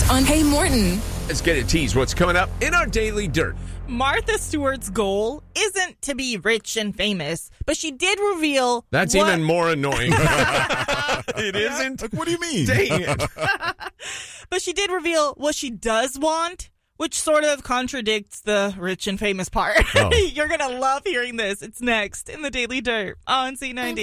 on Hey Morton. Let's get a tease. What's coming up in our Daily Dirt? Martha Stewart's goal isn't to be rich and famous, but she did reveal That's even more annoying. It isn't? Like, what do you mean? Dang it. But she did reveal what she does want, which sort of contradicts the rich and famous part. Oh. You're going to love hearing this. It's next in the Daily Dirt on C90.